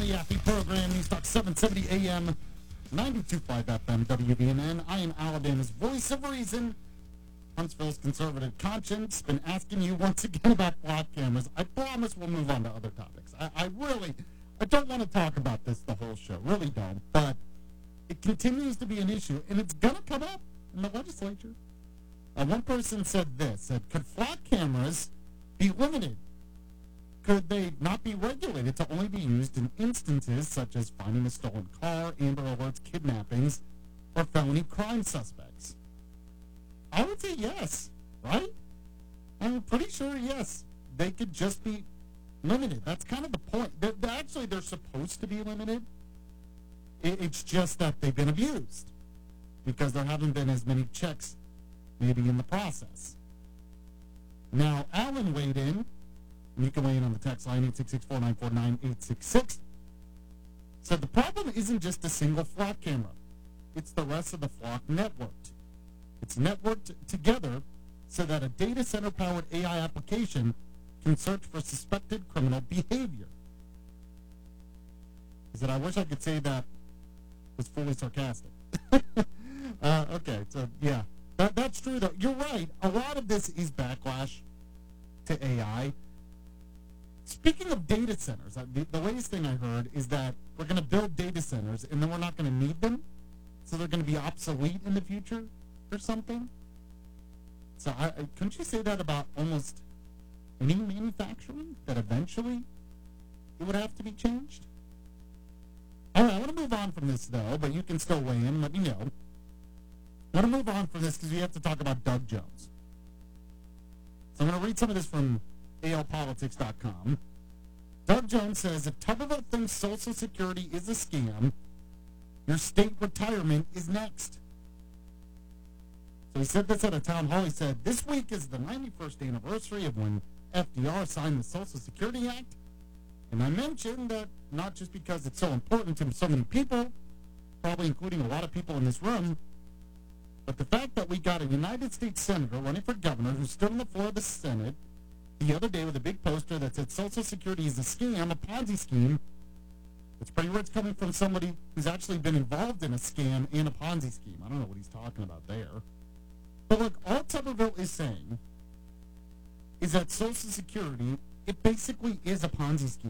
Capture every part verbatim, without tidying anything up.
Yappy program, News Talk seven seventy A M, ninety-two point five F M, W B N N. I am Alabama's voice of reason. Huntsville's conservative conscience. Been asking you once again about flock cameras. I promise we'll move on to other topics. I, I really, I don't want to talk about this the whole show. Really don't. But it continues to be an issue, and it's going to come up in the legislature. Uh, one person said this, said, could flock cameras be limited? Could they not be regulated to only be used in instances such as finding a stolen car, Amber Alerts, kidnappings, or felony crime suspects? I would say yes, right? I'm pretty sure yes. They could just be limited. That's kind of the point. They're, they're actually, they're supposed to be limited. It, it's just that they've been abused because there haven't been as many checks maybe in the process. Now, Alan weighed in. You can weigh in on the text line, eight six six, four nine four, nine eight six six. Said the problem isn't just a single flock camera. It's the rest of the flock networked. It's networked together so that a data center-powered A I application can search for suspected criminal behavior. He said, I wish I could say that was fully sarcastic. uh, okay, so yeah, that, that's true though. You're right. A lot of this is backlash to A I. Speaking of data centers, the, the latest thing I heard is that we're going to build data centers and then we're not going to need them, so they're going to be obsolete in the future or something. So I, I, couldn't you say that about almost any manufacturing, that eventually it would have to be changed? All right, I want to move on from this, though, but you can still weigh in and let me know. I want to move on from this because we have to talk about Doug Jones. So I'm going to read some of this from A L politics dot com. Doug Jones says, if Tuberville thinks Social Security is a scam, your state retirement is next. So he said this at a town hall. He said, this week is the ninety-first anniversary of when F D R signed the Social Security Act. And I mentioned that not just because it's so important to so many people, probably including a lot of people in this room, but the fact that we got a United States Senator running for governor who stood on the floor of the Senate the other day with a big poster that said Social Security is a scam, a Ponzi scheme. It's pretty rich coming from somebody who's actually been involved in a scam and a Ponzi scheme. I don't know what he's talking about there. But look, all Tuberville is saying is that Social Security, it basically is a Ponzi scheme.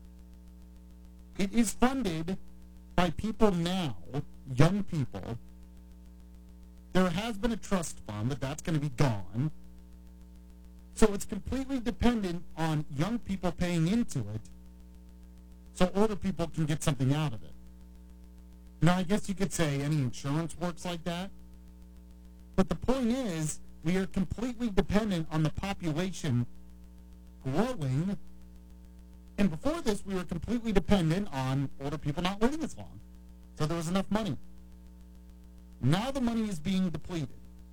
It is funded by people now, young people. There has been a trust fund, but that's going to be gone. So it's completely dependent on young people paying into it so older people can get something out of it. Now, I guess you could say any insurance works like that. But the point is, we are completely dependent on the population growing. And before this, we were completely dependent on older people not living as long. So there was enough money. Now the money is being depleted.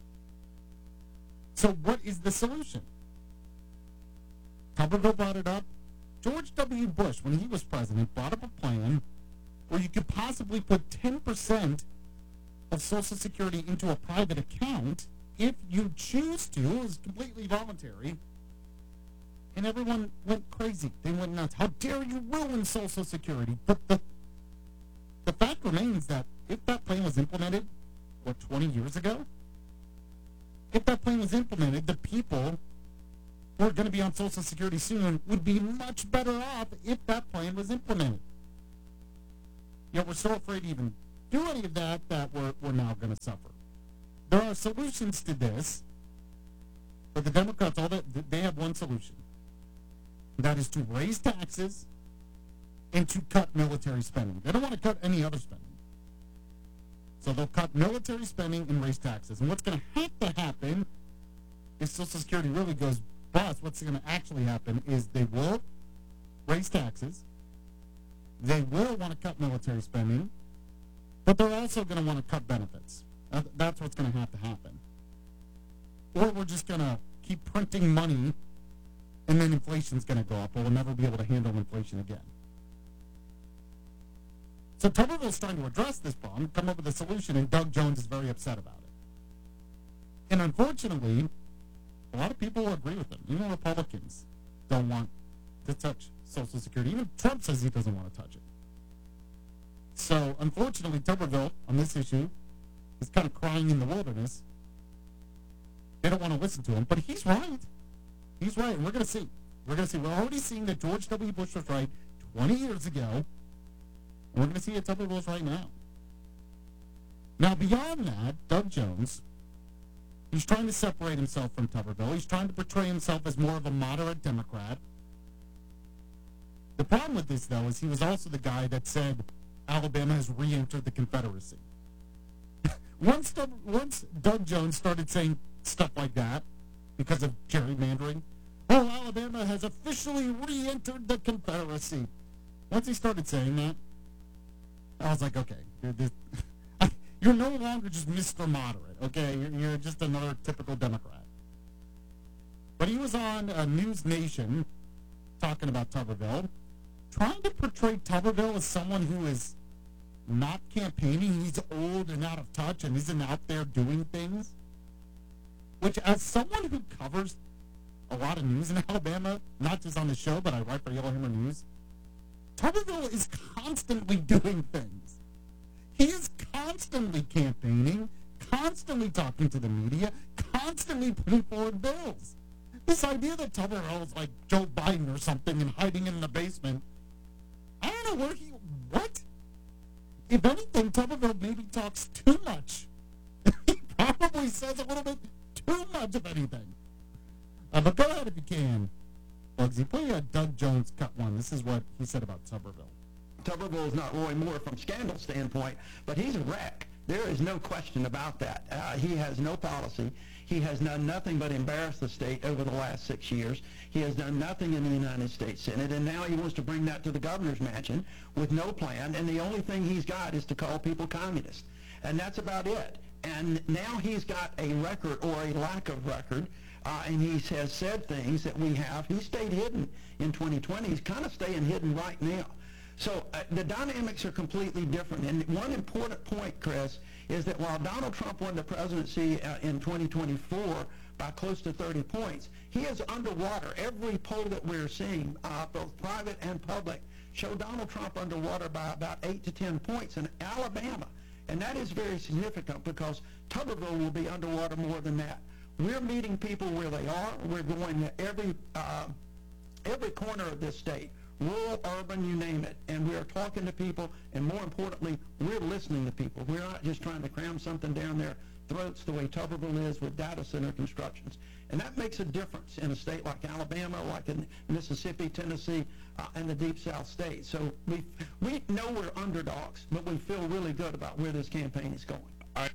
So what is the solution? Tuberville brought it up. George W. Bush, when he was president, brought up a plan where you could possibly put ten percent of Social Security into a private account if you choose to. It was completely voluntary. And everyone went crazy. They went nuts. How dare you ruin Social Security? But the, the fact remains that if that plan was implemented, what, twenty years ago? If that plan was implemented, the people who are going to be on Social Security soon would be much better off if that plan was implemented. Yet we're so afraid to even do any of that that we're, we're now going to suffer. There are solutions to this, but the Democrats, all that, they have one solution. That is to raise taxes and to cut military spending. They don't want to cut any other spending. So they'll cut military spending and raise taxes. And what's going to have to happen if Social Security really goes bust, what's going to actually happen is they will raise taxes, they will want to cut military spending, but they're also going to want to cut benefits. That's what's going to have to happen. Or we're just going to keep printing money, and then inflation's going to go up, or we'll never be able to handle inflation again. So Tuberville's trying to address this problem, come up with a solution, and Doug Jones is very upset about it. And unfortunately, a lot of people will agree with him. Even Republicans don't want to touch Social Security. Even Trump says he doesn't want to touch it. So, unfortunately, Tuberville, on this issue, is kind of crying in the wilderness. They don't want to listen to him, but he's right. He's right, and we're going to see. We're going to see. We're already seeing that George W. Bush was right twenty years ago, and we're going to see that Tuberville's right now. Now, beyond that, Doug Jones, he's trying to separate himself from Tuberville. He's trying to portray himself as more of a moderate Democrat. The problem with this, though, is he was also the guy that said Alabama has re-entered the Confederacy. once, Doug, once Doug Jones started saying stuff like that because of gerrymandering, oh, Alabama has officially re-entered the Confederacy. Once he started saying that, I was like, okay, you're, this, you're no longer just Mister Moderate, okay? You're, you're just another typical Democrat. But he was on uh, News Nation talking about Tuberville, trying to portray Tuberville as someone who is not campaigning. He's old and out of touch and isn't out there doing things. Which, as someone who covers a lot of news in Alabama, not just on the show, but I write for Yellow Hammer News, Tuberville is constantly doing things. He is constantly campaigning, constantly talking to the media, constantly putting forward bills. This idea that Tuberville is like Joe Biden or something and hiding in the basement, I don't know where he, what? If anything, Tuberville maybe talks too much. He probably says a little bit too much of anything. Uh, but go ahead if you can, Bugsy. Play a Doug Jones cut one. This is what he said about Tuberville. Tuberville is not Roy Moore from scandal standpoint, but he's a wreck. There is no question about that. Uh, he has no policy. He has done nothing but embarrass the state over the last six years. He has done nothing in the United States Senate, and now he wants to bring that to the governor's mansion with no plan, and the only thing he's got is to call people communists. And that's about it. And now he's got a record or a lack of record, uh, and he has said things that we have. He stayed hidden in twenty twenty. He's kind of staying hidden right now. So uh, the dynamics are completely different. And one important point, Chris, is that while Donald Trump won the presidency uh, in twenty twenty-four by close to thirty points, he is underwater. Every poll that we're seeing, uh, both private and public, show Donald Trump underwater by about eight to ten points in Alabama. And that is very significant because Tuberville will be underwater more than that. We're meeting people where they are. We're going to every, uh, every corner of this state, rural, urban, you name it. And we're talking to people, and more importantly, we're listening to people. We're not just trying to cram something down their throats the way Tuberville is with data center constructions. And that makes a difference in a state like Alabama, like in Mississippi, Tennessee, uh, and the Deep South states. So we we know we're underdogs, but we feel really good about where this campaign is going. I,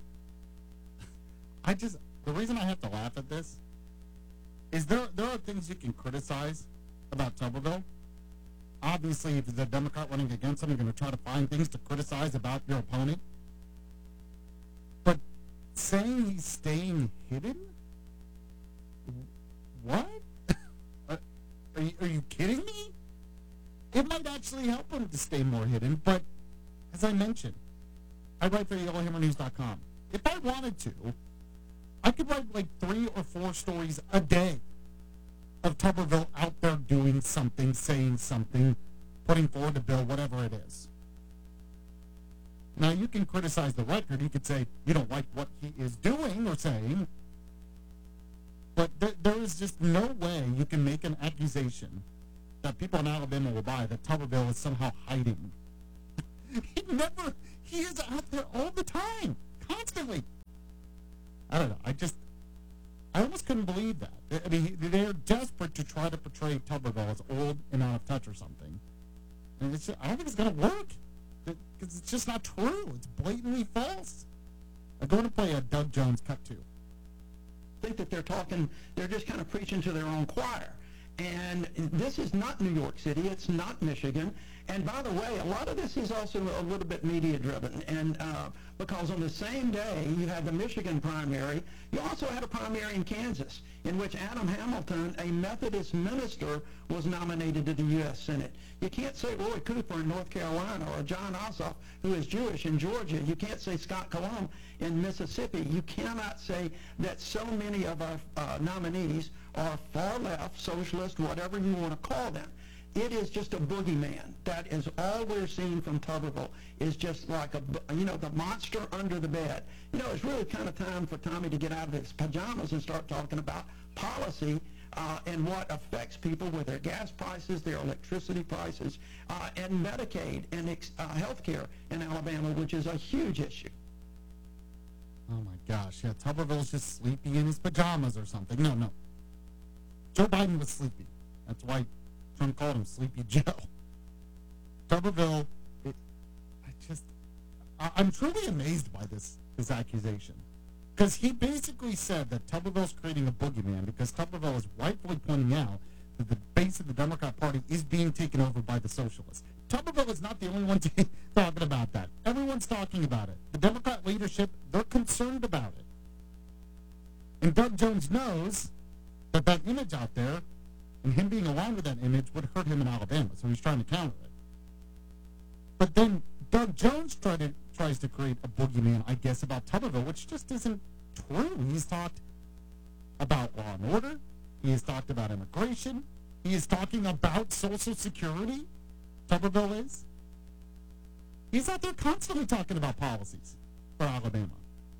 I just, the reason I have to laugh at this is there there are things you can criticize about Tuberville. Obviously, if there's a Democrat running against him, you're going to try to find things to criticize about your opponent. But saying he's staying hidden? What? are, are, you, are you kidding me? It might actually help him to stay more hidden, but as I mentioned, I write for yellow hammer news dot com. If I wanted to, I could write like three or four stories a day of Tuberville out there doing something, saying something, putting forward a bill, whatever it is. Now, you can criticize the record. You could say you don't like what he is doing or saying, but th- there is just no way you can make an accusation that people in Alabama will buy that Tuberville is somehow hiding. He never, he is out there all the time, constantly. I don't know. I just, I almost couldn't believe that. I mean, they're desperate to try to portray Tuberville as old and out of touch or something. And it's just, I don't think it's going to work. Because it's just not true. It's blatantly false. I'm going to play a Doug Jones cut two. I think that they're talking, they're just kind of preaching to their own choir. And this is not New York City. It's not Michigan. And by the way, a lot of this is also a little bit media-driven. And uh, because on the same day you had the Michigan primary, you also had a primary in Kansas in which Adam Hamilton, a Methodist minister, was nominated to the U S Senate. You can't say Roy Cooper in North Carolina or John Ossoff, who is Jewish, in Georgia. You can't say Scott Colomb in Mississippi. You cannot say that so many of our uh, nominees are far left, socialist, whatever you want to call them. it is just a boogeyman. That is all we're seeing from Tuberville is just like a, you know, the monster under the bed. You know, it's really kind of time for Tommy to get out of his pajamas and start talking about policy uh, and what affects people with their gas prices, their electricity prices, uh, and Medicaid and ex- uh, health care in Alabama, which is a huge issue. Oh, my gosh. Yeah, Tuberville's just sleepy in his pajamas or something. No, no. Joe Biden was sleepy. That's why Trump called him Sleepy Joe. Tuberville, it, I just, I, I'm truly amazed by this, this accusation. Because he basically said that Tuberville's creating a boogeyman because Tuberville is rightfully pointing out that the base of the Democrat Party is being taken over by the socialists. Tuberville is not the only one t- talking about that. Everyone's talking about it. The Democrat leadership, they're concerned about it. And Doug Jones knows that that image out there, and him being along with that image, would hurt him in Alabama, so he's trying to counter it. But then Doug Jones tried to, tries to create a boogeyman, I guess, about Tuberville, which just isn't true. He's talked about law and order. He has talked about immigration. He is talking about Social Security. Tuberville is. He's out there constantly talking about policies for Alabama.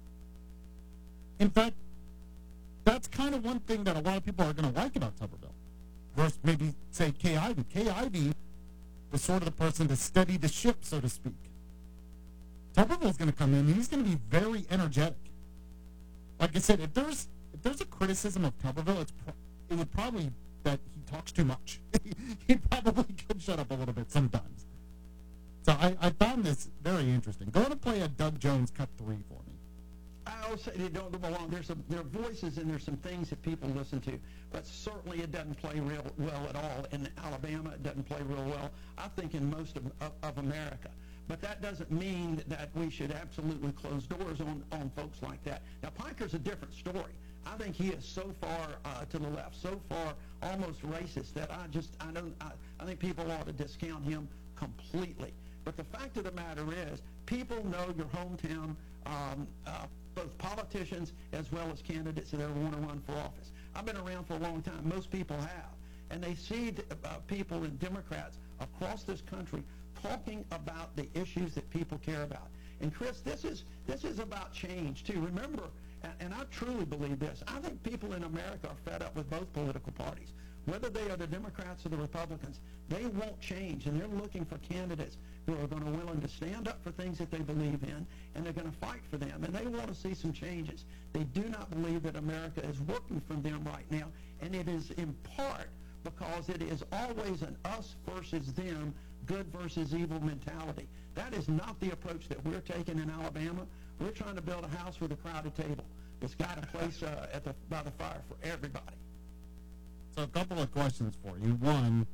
In fact, that's kind of one thing that a lot of people are going to like about Tuberville. Versus maybe, say, Kay Ivey. Kay Ivey was sort of the person to steady the ship, so to speak. Tuberville's going to come in, and he's going to be very energetic. Like I said, if there's if there's a criticism of Tuberville, it's pro- it would probably that he talks too much. He probably could shut up a little bit sometimes. So I, I found this very interesting. Go ahead and play a Doug Jones cut three for me. I always say they don't belong. There's some, there are voices and there's some things that people listen to, but certainly it doesn't play real well at all in Alabama. It doesn't play real well, I think, in most of, of, of America. But that doesn't mean that we should absolutely close doors on, on folks like that. Now, Piker's a different story. I think he is so far uh, to the left, so far almost racist that I just, I don't, I, I think people ought to discount him completely. But the fact of the matter is, people know your hometown, um, uh, both politicians as well as candidates that ever want to run for office. I've been around for a long time. Most people have. And they see uh, people and Democrats across this country talking about the issues that people care about. And Chris, this is this is about change too. Remember, and, and I truly believe this, I think people in America are fed up with both political parties. Whether they are the Democrats or the Republicans, they won't change, and they're looking for candidates who are going to willing to stand up for things that they believe in, and they're going to fight for them, and they want to see some changes. They do not believe that America is working for them right now, and it is in part because it is always an us versus them, good versus evil mentality. That is not the approach that we're taking in Alabama. We're trying to build a house with a crowded table that's got a place uh, at the, by the fire for everybody. So a couple of questions for you. One,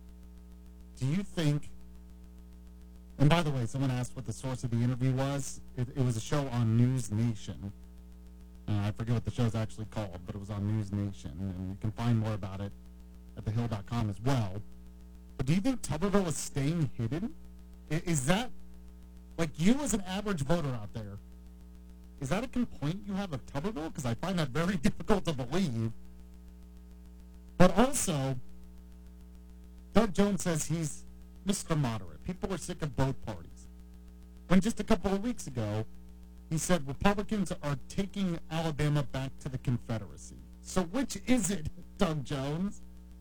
do you think, and by the way, someone asked what the source of the interview was. It, it was a show on News Nation. Uh, I forget what the show's actually called, but it was on News Nation, and you can find more about it at the hill dot com as well. But do you think Tuberville is staying hidden? I, is that, like you as an average voter out there, is that a complaint you have of Tuberville? Because I find that very difficult to believe. But also, Doug Jones says he's Mister Moderate. People are sick of both parties. When just a couple of weeks ago, he said Republicans are taking Alabama back to the Confederacy. So which is it, Doug Jones?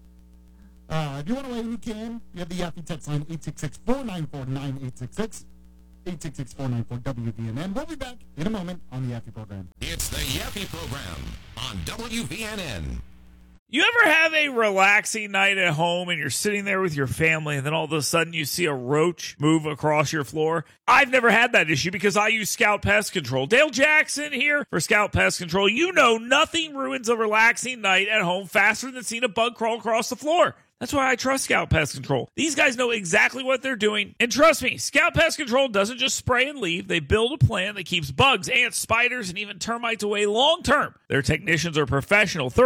Uh, if you want to weigh in, you can. You have the Yaffe text line, eight six six, four nine four, nine eight six six, eight six six, four nine four, W V N N. We'll be back in a moment on the Yaffe program. It's the Yaffe program on W V N N. You ever have a relaxing night at home and you're sitting there with your family and then all of a sudden you see a roach move across your floor? I've never had that issue because I use Scout Pest Control. Dale Jackson here for Scout Pest Control. You know nothing ruins a relaxing night at home faster than seeing a bug crawl across the floor. That's why I trust Scout Pest Control. These guys know exactly what they're doing. And trust me, Scout Pest Control doesn't just spray and leave. They build a plan that keeps bugs, ants, spiders, and even termites away long term. Their technicians are professional, thorough,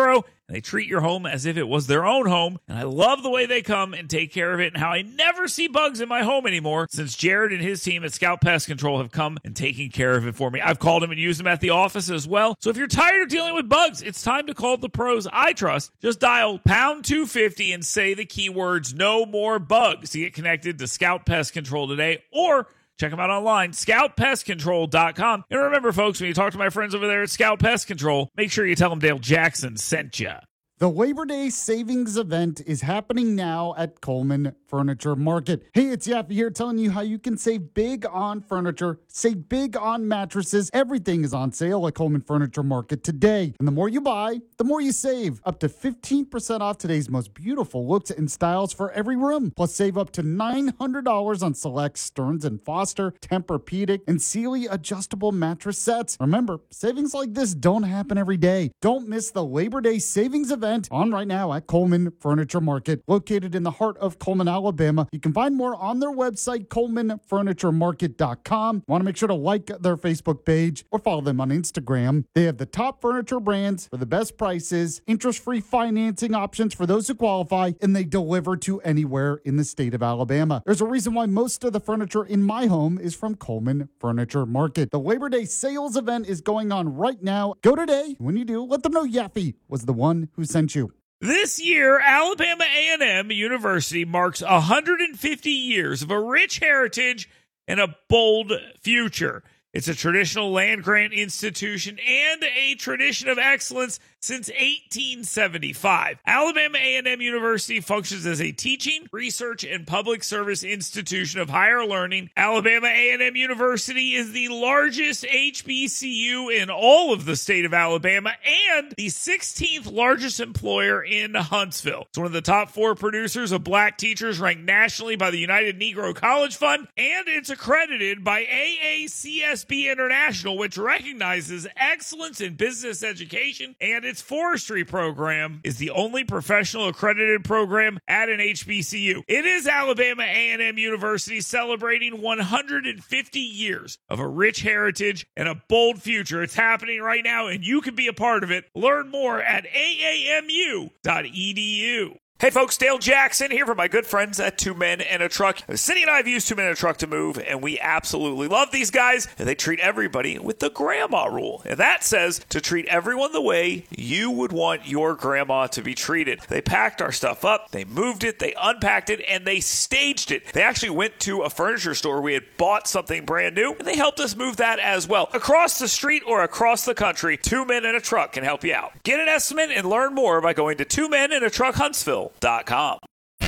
and they treat your home as if it was their own home. And I love the way they come and take care of it, and how I never see bugs in my home anymore since Jared and his team at Scout Pest Control have come and taken care of it for me. I've called them and used them at the office as well. So if you're tired of dealing with bugs, it's time to call the pros I trust. Just dial pound two fifty and say the keywords "no more bugs" to get connected to Scout Pest Control today, or check them out online, scout pest control dot com. And remember, folks, when you talk to my friends over there at Scout Pest Control, make sure you tell them Dale Jackson sent you. The Labor Day savings event is happening now at Coleman Furniture Market. Hey, it's Yaffe here telling you how you can save big on furniture, save big on mattresses. Everything is on sale at Coleman Furniture Market today. And the more you buy, the more you save. Up to fifteen percent off today's most beautiful looks and styles for every room. Plus, save up to nine hundred dollars on select Stearns and Foster, Tempur-Pedic, and Sealy adjustable mattress sets. Remember, savings like this don't happen every day. Don't miss the Labor Day savings event on right now at Coleman Furniture Market, located in the heart of Coleman, Alabama. You can find more on their website, coleman furniture market dot com. Want to make sure to like their Facebook page or follow them on Instagram. They have the top furniture brands for the best prices, interest-free financing options for those who qualify, and they deliver to anywhere in the state of Alabama. There's a reason why most of the furniture in my home is from Coleman Furniture Market. The Labor Day sales event is going on right now. Go today. When you do, let them know Yaffe was the one who sent you. This year, Alabama A and M University marks one hundred fifty years of a rich heritage and a bold future. It's a traditional land-grant institution and a tradition of excellence since eighteen seventy-five. Alabama A and M University functions as a teaching, research, and public service institution of higher learning. Alabama A and M University is the largest H B C U in all of the state of Alabama and the sixteenth largest employer in Huntsville. It's one of the top four producers of black teachers, ranked nationally by the United Negro College Fund, and it's accredited by A A C S B International, which recognizes excellence in business education, and its forestry program is the only professional accredited program at an H B C U. It is Alabama A and M University celebrating one hundred fifty years of a rich heritage and a bold future. It's happening right now, and you can be a part of it. Learn more at A A M U dot E D U. Hey folks, Dale Jackson here for my good friends at Two Men and a Truck. Cindy and I have used Two Men and a Truck to move, and we absolutely love these guys. And they treat everybody with the grandma rule. And that says to treat everyone the way you would want your grandma to be treated. They packed our stuff up, they moved it, they unpacked it, and they staged it. They actually went to a furniture store. We had bought something brand new, and they helped us move that as well. Across the street or across the country, Two Men and a Truck can help you out. Get an estimate and learn more by going to Two Men and a Truck Huntsville. Dot com.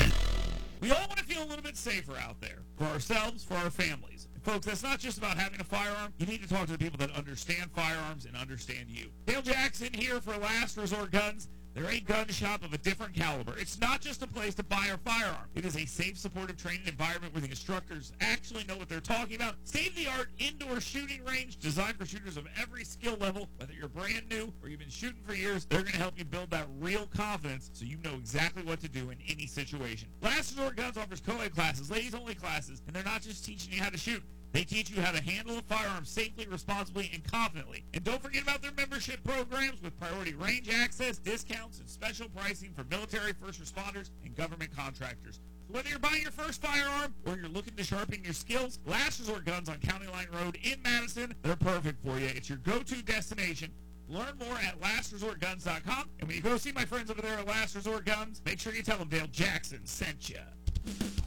We all want to feel a little bit safer out there for ourselves, for our families. And folks, that's not just about having a firearm. You need to talk to the people that understand firearms and understand you. Dale Jackson here for Last Resort Guns. They're a gun shop of a different caliber. It's not just a place to buy a firearm. It is a safe, supportive training environment where the instructors actually know what they're talking about. State-of-the-art indoor shooting range designed for shooters of every skill level. Whether you're brand new or you've been shooting for years, they're going to help you build that real confidence so you know exactly what to do in any situation. Last Resort Guns offers co-ed classes, ladies-only classes, and they're not just teaching you how to shoot. They teach you how to handle a firearm safely, responsibly, and confidently. And don't forget about their membership programs with priority range access, discounts, and special pricing for military, first responders, and government contractors. So whether you're buying your first firearm or you're looking to sharpen your skills, Last Resort Guns on County Line Road in Madison, they're perfect for you. It's your go-to destination. Learn more at last resort guns dot com. And when you go see my friends over there at Last Resort Guns, make sure you tell them Dale Jackson sent you.